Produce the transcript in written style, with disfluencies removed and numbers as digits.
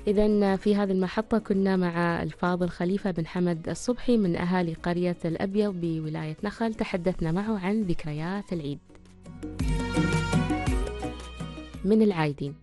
إذن في هذه المحطة كنا مع الفاضل خليفة بن حمد الصبحي من أهالي قرية الأبيض بولاية نخل، تحدثنا معه عن ذكريات العيد من العايدين.